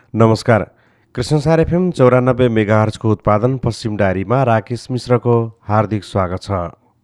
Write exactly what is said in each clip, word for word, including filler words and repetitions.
नमस्कार। कृष्णसार एफएम चौरानब्बे मेगाहर्जको उत्पादन पश्चिम डायरीमा राकेश मिश्रको हार्दिक स्वागत छ।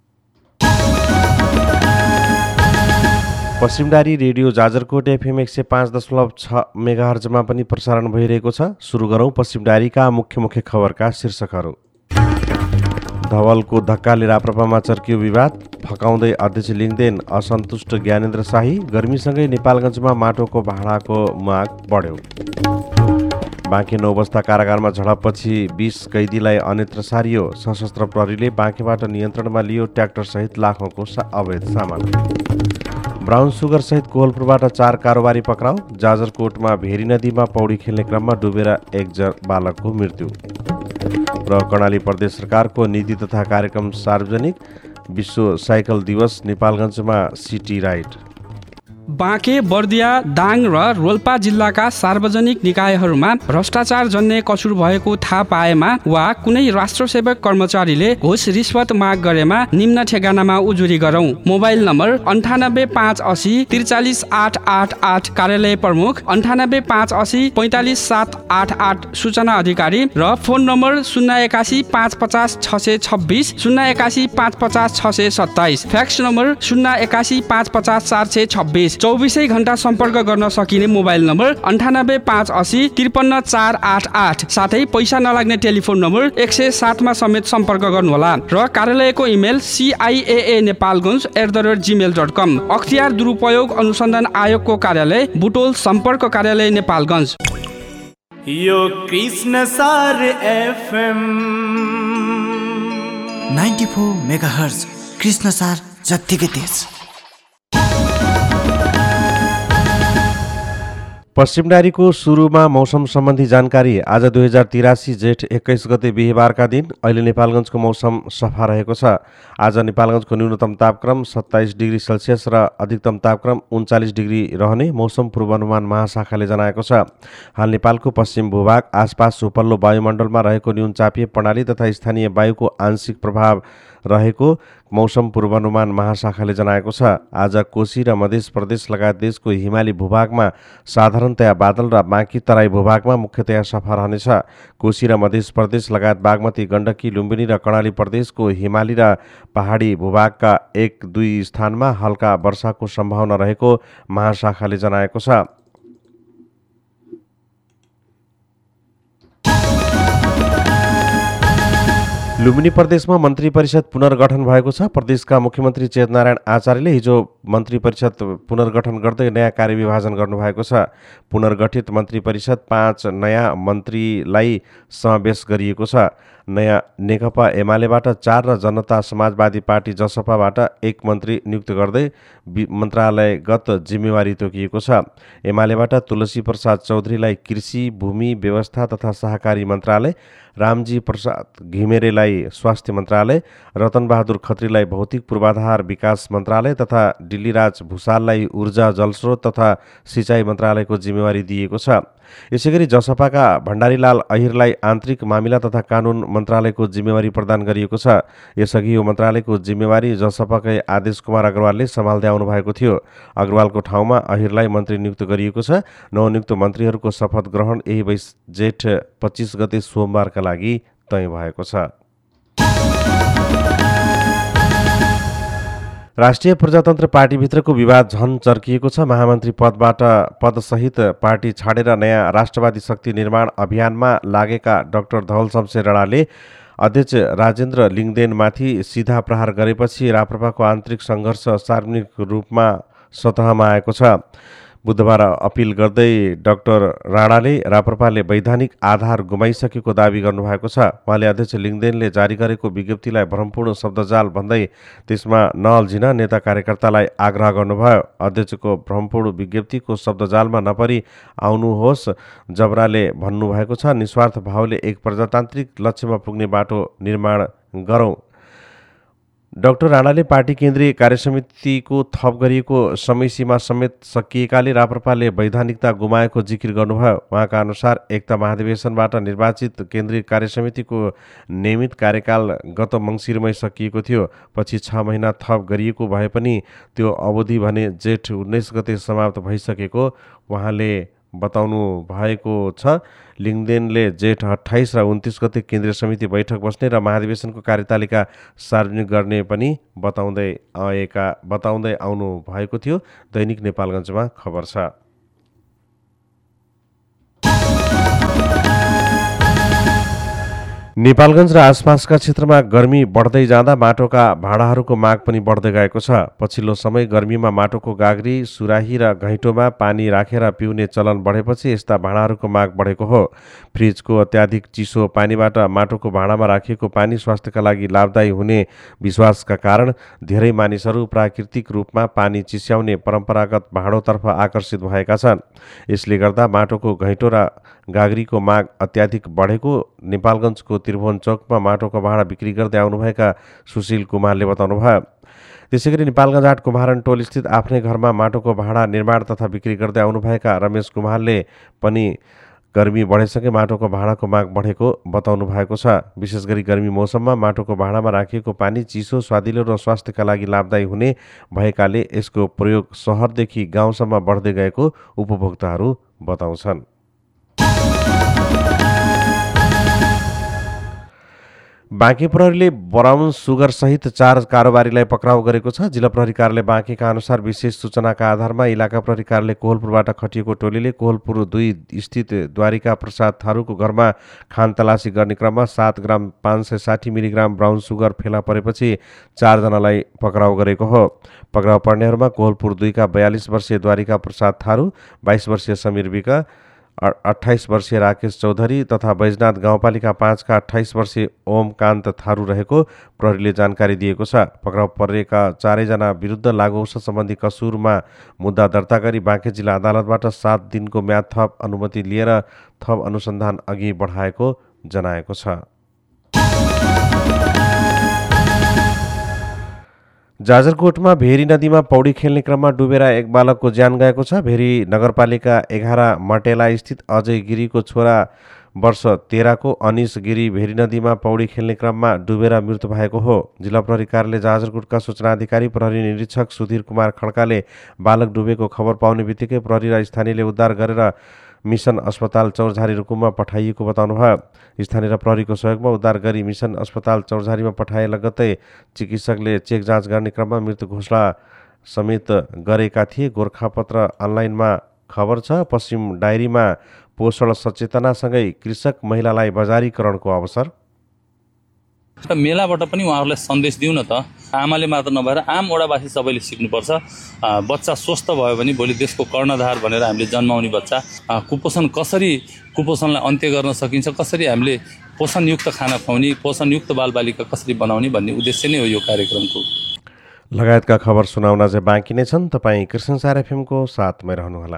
पश्चिम डायरी रेडियो जाजरकोट एफएम एक सय पाँच दशमलव छ मेगाहर्जमा पनि प्रसारण भइरहेको छ। सुरु गरौँ पश्चिम डायरीका मुख्य मुख्य खबरका शीर्षकहरू। धवलको धक्काले राप्रपामा चर्कियो विवाद, फकाउँदै अध्यक्ष लिङदेन, असन्तुष्ट ज्ञानेन्द्र शाही, गर्मीसँगै नेपालगञ्जमा माटोको भाडाको माग बढ्यो। बाँके नौ बस्ता कारागारमा झडपपछि बीस कैदीलाई अन्यत्र सारियो। सशस्त्र प्रहरीले बाँकेबाट नियन्त्रणमा लियो ट्र्याक्टरसहित लाखौँको अवैध सामान। ब्राउन सुगर सहित कोहलपुरबाट चार कारोबारी पक्राउ। जाजरकोटमा भेरी नदीमा पौडी खेल्ने क्रममा डुबेर एकजना बालकको मृत्यु। र कर्णाली प्रदेश सरकारको नीति तथा कार्यक्रम सार्वजनिक, विश्व साइकल दिवस नेपालगञ्जमा सिटी राइड। बाँके, बर्दिया, दाङ र रोल्पा जिल्लाका सार्वजनिक निकायहरूमा भ्रष्टाचार जन्य कसुर भएको थाहा पाएमा वा कुनै राष्ट्रसेवक कर्मचारीले घुस रिश्वत माग गरेमा निम्न ठेगानामा उजुरी गरौँ। मोबाइल नम्बर अन्ठानब्बे पाँच असी त्रिचालिस आठ आठ आठ कार्यालय प्रमुख, अन्ठानब्बे पाँच असी पैँतालिस सात आठ आठ सूचना अधिकारी र फोन नम्बर शून्य एकासी पाँच पचास छ सय छब्बिस शून्य एकासी पाँच पचास छ सय सत्ताइस, फ्याक्स नम्बर शून्य एकासी पाँच पचास चार सय छब्बिस। चौबिसै घण्टा सम्पर्क गर्न सकिने मोबाइल नम्बर अन्ठानब्बे पाँच असी त्रिपन्न चार आठ आठ, साथै पैसा नलाग्ने टेलिफोन नम्बर एक सय सातमा समेत सम्पर्क गर्नुहोला। र कार्यालयको email सिआइएए Nepalgunj at the rate Gmail dot कम। अख्तियार दुरुपयोग अनुसन्धान आयोगको कार्यालय बुटोल सम्पर्क कार्यालय नेपालगञ्ज। यो Krishnasar FM ninety four megahertz Krishnasar जत्तिकै तेज। पश्चिम डायरीको सुरुमा मौसम सम्बन्धी जानकारी। आज दुई हजार तिरासी जेठ एक्काइस गते बिहिबारका दिन अहिले नेपालगञ्जको मौसम सफा रहेको छ। आज नेपालगञ्जको न्यूनतम तापक्रम सत्ताइस डिग्री सेल्सियस र अधिकतम तापक्रम उन्चालिस डिग्री रहने मौसम पूर्वानुमान महाशाखाले जनाएको छ। हाल नेपालको पश्चिम भूभाग आसपास उपल्लो वायुमण्डलमा रहेको न्यूनचापीय प्रणाली तथा स्थानीय वायुको आंशिक प्रभाव रहेको मौसम पूर्वानुमान महाशाखाले जनाएको छ। आज कोशी र मध्य प्रदेश लगायत देशको हिमाली भूभागमा साधारणतया बादल र बाँकी तराई भूभागमा मुख्यतया सफा रहनेछ। कोशी र मध्य प्रदेश लगायत बागमती, गण्डकी, लुम्बिनी र कर्णाली प्रदेशको हिमाली र पहाडी भूभागका एक दुई स्थानमा हल्का वर्षाको सम्भावना रहेको महाशाखाले जनाएको छ। लुम्बिनी प्रदेशमा मन्त्री परिषद पुनर्गठन भएको छ। प्रदेशका मुख्यमन्त्री चेतनारायण आचार्यले हिजो मन्त्री परिषद पुनर्गठन गर्दै नयाँ कार्यविभाजन गर्नुभएको छ। पुनर्गठित मन्त्री परिषद पाँच नयाँ मन्त्रीलाई समावेश गरिएको छ। नयाँ नेकपा एमालेबाट चार र जनता समाजवादी पार्टी जसपाबाट एक मन्त्री नियुक्त गर्दै मन्त्रालयगत जिम्मेवारी तोकिएको छ। एमालेबाट तुलसी प्रसाद चौधरीलाई कृषि, भूमि व्यवस्था तथा सहकारी मन्त्रालय, रामजी प्रसाद घिमिरेलाई स्वास्थ्य मन्त्रालय, रतनबहादुर खत्रीलाई भौतिक पूर्वाधार विकास मन्त्रालय तथा डिल्लीराज भुषाललाई ऊर्जा, जलस्रोत तथा सिँचाइ मन्त्रालयको जिम्मेवारी दिएको छ। यसैगरी जसपाका भण्डारीलाल अहिरलाई आन्तरिक मामिला तथा कानुन मन्त्रालयको जिम्मेवारी प्रदान गरिएको छ। यसअघि यो मन्त्रालयको जिम्मेवारी जसपाकै आदेश कुमार अग्रवालले सम्हाल्दै आउनु भएको थियो। अग्रवालको ठाउँमा अहिरलाई मन्त्री नियुक्त गरिएको छ। नवनियुक्त मन्त्रीहरूको शपथ ग्रहण यही वैश जेठ पच्चिस गते सोमबारका लागि तय भएको छ। राष्ट्रिय प्रजातन्त्र पार्टीभित्रको विवाद झन चर्किएको छ। महामन्त्री पदबाट पदसहित पार्टी छाडेर नयाँ राष्ट्रवादी शक्ति निर्माण अभियानमा लागेका डाक्टर धवल शमशेर राणाले अध्यक्ष राजेन्द्र लिङदेनमाथि सिधा प्रहार गरेपछि राप्रपाको आन्तरिक सङ्घर्ष सार्वजनिक रूपमा सतहमा आएको छ। बुधबार अपिल गर्दै डाक्टर राणाले राप्रपाले वैधानिक आधार गुमाइसकेको दावी गर्नुभएको छ। उहाँले अध्यक्ष लिङदेनले जारी गरेको विज्ञप्तिलाई भ्रमपूर्ण शब्दजाल भन्दै त्यसमा नअल्झिन नेता कार्यकर्तालाई आग्रह गर्नुभयो। अध्यक्षको भ्रमपूर्ण विज्ञप्तिको शब्दजालमा नपरी आउनुहोस्, जबराले भन्नुभएको छ। निस्वार्थ भावले एक प्रजातान्त्रिक लक्ष्यमा पुग्ने बाटो निर्माण गरौँ। डाक्टर राणाले पार्टी केन्द्रीय कार्यसमितिको थप गरिएको समयसीमा समेत सकिएकाले राप्रपाले वैधानिकता गुमाएको जिकिर गर्नुभयो। उहाँका अनुसार एकता महाधिवेशनबाट निर्वाचित केन्द्रीय कार्यसमितिको नियमित कार्यकाल गत मङ्सिरमै सकिएको थियो। पछि छ महिना थप गरिएको भए पनि त्यो अवधि भने जेठ उन्नाइस गते समाप्त भइसकेको उहाँले बताउनु भएको छ। लिङ्गदेनले जेठ अट्ठाइस र उन्तिस गते केन्द्रीय समिति बैठक बस्ने र महाधिवेशनको कार्यतालिका सार्वजनिक गर्ने पनि बताउँदै आएका बताउँदै आउनु भएको थियो। दैनिक नेपालगञ्जमा खबर छ। नेपालगञ्ज र आसपासका क्षेत्रमा गर्मी बढ्दै जाँदा माटोका भाँडाहरूको माग पनि बढ्दै गएको छ। पछिल्लो समय गर्मीमा माटोको गाग्री, सुराही र घैँटोमा पानी राखेर पिउने चलन बढेपछि यस्ता भाँडाहरूको माग बढेको हो। फ्रिजको अत्याधिक चिसो पानीबाट माटोको भाँडामा राखिएको पानी स्वास्थ्यका लागि लाभदायी हुने विश्वासका कारण धेरै मानिसहरू प्राकृतिक रूपमा पानी चिस्याउने परम्परागत भाँडोतर्फ आकर्षित भएका छन्। यसले गर्दा माटोको घैँटो र गाग्रीको माग अत्याधिक बढेको नेपालगञ्जको त्रिभुवन चौकमा माटोको भाँडा बिक्री गर्दै आउनुभएका सुशील कुमारले बताउनुभयो। त्यसैगरी नेपालगञ्ज आठ कुमारन टोल स्थित आफ्नै घरमा माटोको भाँडा निर्माण तथा बिक्री गर्दै आउनुभएका रमेश कुमारले पनि गर्मी बढेसँगै माटोको भाँडाको माग बढेको बताउनु भएको छ। विशेष गरी गर्मी मौसममा माटोको भाँडामा राखिएको पानी चिसो, स्वादिलो र स्वास्थ्यका लागि लाभदायी हुने भएकाले यसको प्रयोग सहरदेखि गाउँसम्म बढ्दै गएको उपभोक्ताहरू बताउँछन्। बाँके प्रहरीले ब्राउन सुगर सहित चार कारोबारीलाई पक्राउ गरेको छ। जिल्ला प्रहरी कार्यालय बाँकेका अनुसार विशेष सूचनाका आधारमा इलाका प्रहरी कार्यालय कोहलपुरबाट खटिएको टोलीले कोहलपुर दुई स्थित द्वारिका प्रसाद थारूको घरमा खान तलासी गर्ने क्रममा सात ग्राम पाँच सय साठी मिलिग्राम ब्राउन सुगर फेला परेपछि चारजनालाई पक्राउ गरेको हो। पक्राउ पर्नेहरूमा कोहलपुर दुईका बयालिस वर्षीय द्वारिका प्रसाद थारू, बाइस वर्षीय समीर विक, अट्ठाइस वर्षीय राकेश चौधरी तथा बैजनाथ गाउँपालिका पाँचका अट्ठाइस वर्षीय ओमकान्त थारू रहेको प्रहरीले जानकारी दिएको छ। पक्राउ परेका चारैजना विरुद्ध लागु औषध सम्बन्धी कसुरमा मुद्दा दर्ता गरी बाँके जिल्ला अदालतबाट सात दिनको म्याद थप अनुमति लिएर थप अनुसन्धान अघि बढाएको जनाएको छ। जाजरकोटमा भेरी नदीमा पौडी खेल्ने क्रममा डुबेर एक बालकको ज्यान गएको छ। भेरी नगरपालिका एघार मटेला स्थित अजय गिरीको छोरा वर्ष तेह्रको अनिस गिरी भेरी नदीमा पौडी खेल्ने क्रममा डुबेर मृत्यु भएको हो। जिल्ला प्रहरी कार्यालय जाजरकोटका सूचना अधिकारी प्रहरी निरीक्षक सुधीर कुमार खड्काले बालक डुबेको खबर पाउने बित्तिकै प्रहरी र स्थानीयले उद्धार गरेर मिसन अस्पताल चौरझारी रुकुममा पठाइएको बताउनुभयो। स्थानीय र प्रहरीको सहयोगमा उद्धार गरी मिसन अस्पताल चौरझारीमा पठाए लगत्तै चिकित्सकले चेक जाँच गर्ने क्रममा मृत्यु घोषणा समेत गरेका थिए। गोरखापत्र अनलाइनमा खबर छ। पश्चिम डायरीमा पोषण सचेतनासँगै कृषक महिलालाई बजारीकरणको अवसर। मेलाबाट पनि उहाँहरूलाई सन्देश दिउँ न त, आमाले मात्र नभएर आम ओडावासी सबैले सिक्नुपर्छ। बच्चा स्वस्थ भयो भने भोलि देशको कर्णधार भनेर हामीले जन्माउने बच्चा। कुपोषण कसरी कुपोषणलाई अन्त्य गर्न सकिन्छ, कसरी हामीले पोषणयुक्त खाना खुवाउने, पोषणयुक्त बालबालिका कसरी बनाउने भन्ने उद्देश्य नै हो यो कार्यक्रमको। लगायतका खबर सुनाउन चाहिँ बाँकी नै छन्। तपाईँ कृष्णसार एफएमको साथमै रहनुहोला।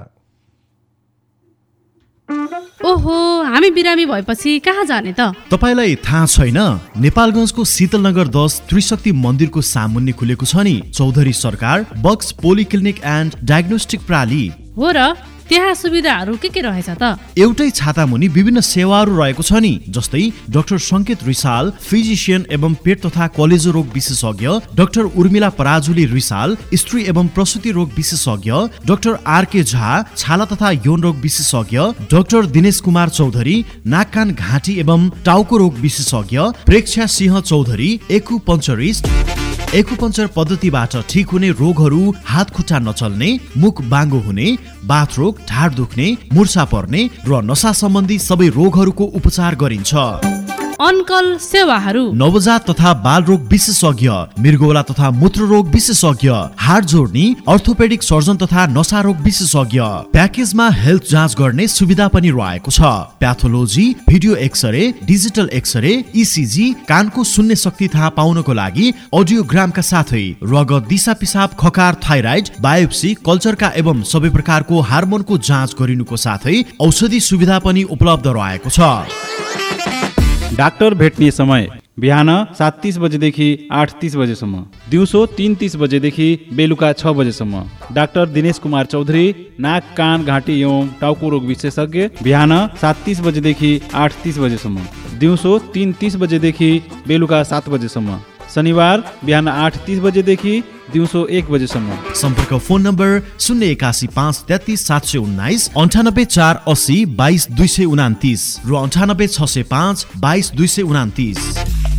ओहो, हामी बिरामी भएपछि कहाँ जाने त? तपाईलाई थाहा छैन? नेपालगञ्जको शीतलनगर दस त्रिशक्ति मन्दिरको सामुन्ने खुलेको छ नि चौधरी सरकार बक्स पोलिक्लिनिक एन्ड डायग्नोस्टिक प्रणाली। हो र, त्यहाँ सुविधाहरू के के रहेछ त? एउटै छाता मुनि विभिन्न सेवाहरू रहेको छ नि, जस्तै डाक्टर संकेत रिसाल फिजिशियन एवं पेट तथा कलेजो रोग विशेषज्ञ, डाक्टर उर्मिला पराजुली रिसाल स्त्री एवं प्रसूति रोग विशेषज्ञ, डाक्टर आर के झा छाला तथा यौन रोग विशेषज्ञ, डाक्टर दिनेश कुमार चौधरी नाक कान घाँटी एवं टाउको रोग विशेषज्ञ, प्रेक्षा सिंह चौधरी एक्युपञ्चरिस्ट। एक्युपञ्चर पद्धतिबाट ठिक हुने रोगहरू हात खुट्टा नचल्ने, मुख बाङ्गो हुने, बाथ रोग, ढाड दुख्ने, मुर्छा पर्ने र नसा सम्बन्धी सबै रोगहरूको उपचार गरिन्छ। अनकल सेवाहरू नवजात तथा बाल रोग विशेषज्ञ, मृगौला तथा मूत्र रोग विशेषज्ञ, हाड जोड्ने अर्थोपेडिक सर्जन तथा नसा रोग विशेषज्ञ। प्याकेजमा हेल्थ जाँच गर्ने सुविधा पनि रहेको छ। Pathology, video x-ray, digital x-ray, ECG, कानको सुन्ने शक्ति थाहा पाउनको लागि अडियोग्रामका साथै रगत, दिशा पिसाब, खकार, थाइराइड, बायोप्सी, कल्चरका एवं सबै प्रकारको हार्मोनको जाँच गरिनुको साथै औषधि सुविधा पनि उपलब्ध रहेको छ। डाक्टर भेट्ने समय बिहान सात तीस बजेदेखि आठ तीस बजेसम्म, दिउँसो तीन तीस बजेदेखि बेलुका छ बजेसम्म। डाक्टर दिनेश कुमार चौधरी नाक कान घाँटी एवं टाउको रोग विशेषज्ञ, बिहान सात तीस बजेदेखि आठ तीस बजेसम्म, दिउँसो तीन तीस बजेदेखि बेलुका सात बजेसम्म। शनिबार बिहान आठ तीस बजेदेखि दिउँसो एक बजेसम्म। सम्पर्क फोन नम्बर शून्य एकासी पाँच तेत्तिस सात सय उन्नाइस अन्ठानब्बे चार अस्सी बाइस दुई सय उनातिस र अन्ठानब्बे छ सय पाँच बाइस दुई सय उनातिस।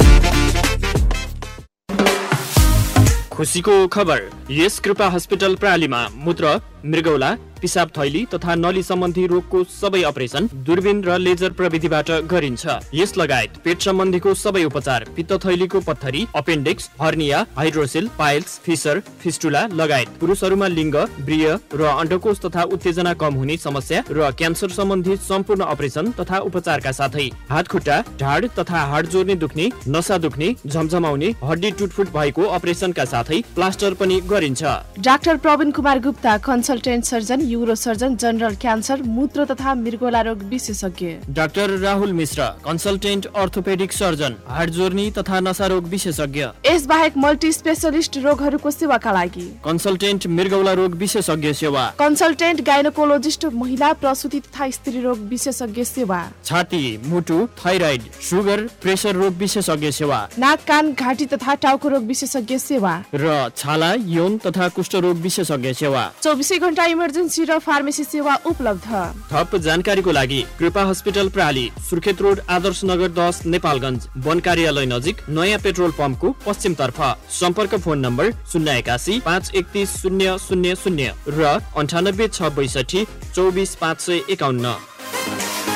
खुसीको खबर, यस कृपा हस्पिटल प्रालीमा मूत्र, मृगौला, पिसाब थैली तथा नली सम्बन्धी रोगको सबै अपरेसन दूरबीन र लेजर प्रविधिबाट गरिन्छ। यस लगायत पेट सम्बन्धीको सबै उपचार, पित्त थैलीको पत्थरी, appendix, hernia, hydroxyl, piles, fissure, fistula लगायत पुरुषहरूमा लिङ्ग, ब्रिय र अण्डकोष तथा उत्तेजना कम हुने समस्या र क्यान्सर सम्बन्धी सम्पूर्ण अपरेसन तथा उपचारका साथै हात खुट्टा, ढाड तथा हाड जोड्ने दुख्ने, नसा दुख्ने, झमझमाउने, हड्डी टुटफुट भएको अपरेसनका साथै प्लास्टर पनि गरिन्छ। Doctor Praveen Kumar Gupta, consultant surgeon, euro surgeon, general cancer, मूत्र तथा मृगौला रोग विशेषज्ञ। डाक्टर राहुल मिश्र, कन्सल्टेन्ट अर्थोपेडिक सर्जन, हाड जोर्नी तथा नसा रोग विशेषज्ञ। यस बाहेक मल्टी स्पेशलिस्ट रोगहरूको सेवाका लागि कन्सल्टेन्ट मृगौला रोग विशेषज्ञ सेवा, कन्सल्टेन्ट गाइनोकोलोजिस्ट, महिला प्रसुति तथा स्त्री रोग विशेषज्ञ सेवा, छाती, मुटु, थाइराइड, सुगर, प्रेसर रोग विशेषज्ञ सेवा, नाक, कान, घाँटी तथा टाउको रोग विशेषज्ञ सेवा र छाला, यौन तथा कुष्ठ रोग विशेषज्ञ सेवा। चौबिसै घण्टा इमर्जेन्सी र फार्मेसी सेवा उपलब्ध। थप जानकारीको लागि कृपा हस्पिटल प्राली, सुर्खेत रोड, आदर्श नगर दस, नेपालगञ्ज, वन कार्यालय नजिक, नयाँ पेट्रोल पम्पको पश्चिम तर्फ। सम्पर्क फोन नम्बर शून्य एकासी पाँच एकतिस शून्य शून्य शून्य र अन्ठानब्बे छ बैसठी चौबिस पाँच सय एकाउन्न।